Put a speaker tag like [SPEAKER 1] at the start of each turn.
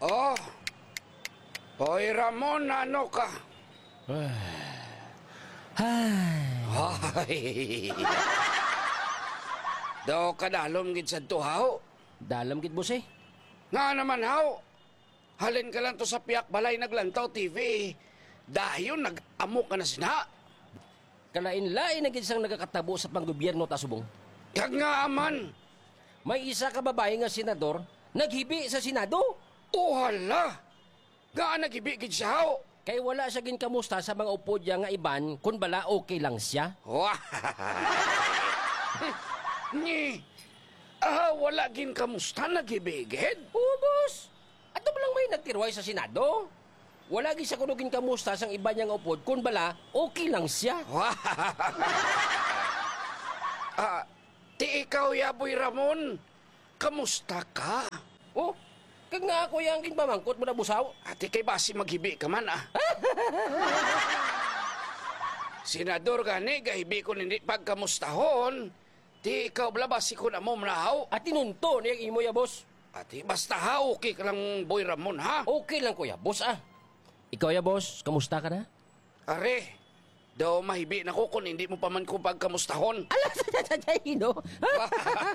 [SPEAKER 1] Oh, Boy Ramon, ano ka? Ay. Do kadalom gid sa tuhaw.
[SPEAKER 2] Dalam gid boss eh.
[SPEAKER 1] Nga naman haw. Halin ka lang to sa piyak balay naglantaw TV. Dayon nag-amok ka na sina.
[SPEAKER 2] Kalain-lain na gid sang nagakatabo sa panggobyerno ta subong.
[SPEAKER 1] Kag nga aman.
[SPEAKER 2] May isa ka babae nga senador naghibi sa Senado.
[SPEAKER 1] Uhala. Nga nagibi gid siya haw.
[SPEAKER 2] Kay wala siya ginkamusta sa mga upod niya nga iban kung bala okay lang siya.
[SPEAKER 1] Wah. Ni. Wala gin kamusta nagibigid.
[SPEAKER 2] Oo, boss. Ato ba lang may nagtirway sa Senado? Wala gid sa kunugin kamusta sang iba niya nga upod kung bala okay lang siya.
[SPEAKER 1] Wah. Ti ikaw ya Boy Ramon. Kamusta ka?
[SPEAKER 2] Oh, kag nga ako yang ginpamangkot mo na busaw.
[SPEAKER 1] Ati kay basi maghibi ka man Senador gani gahibi ko hindi pagkamustahon. Ti ikaw bala basi ko na mo manahaw.
[SPEAKER 2] At tinunto niyang imo ya, boss.
[SPEAKER 1] Ati basta ha, okay ka lang Boy Ramon ha.
[SPEAKER 2] Okay lang kuya, boss ah. Ikaw ya, boss, kamusta ka na?
[SPEAKER 1] Are, daw mahibi na ko kung hindi mo pa man ko pagkamustahon.
[SPEAKER 2] Ala, sa no?